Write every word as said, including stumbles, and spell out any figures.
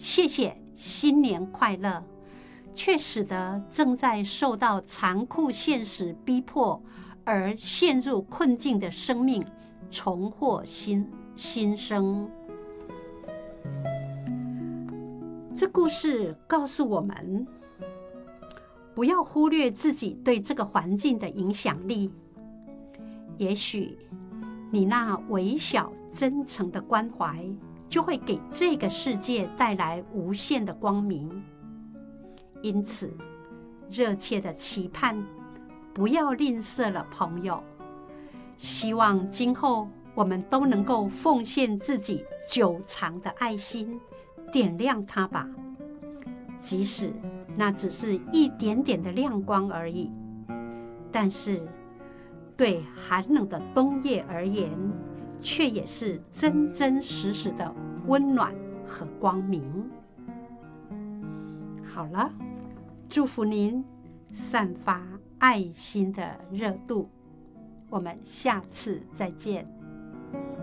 谢谢新年快乐，却使得正在受到残酷现实逼迫而陷入困境的生命重获新新生。这故事告诉我们，不要忽略自己对这个环境的影响力。也许你那微小真诚的关怀，就会给这个世界带来无限的光明。因此，热切的期盼，不要吝啬了朋友。希望今后我们都能够奉献自己久长的爱心，点亮它吧。即使那只是一点点的亮光而已，但是对寒冷的冬夜而言，却也是真真实实的温暖和光明。好了，祝福您散发爱心的热度。我们下次再见。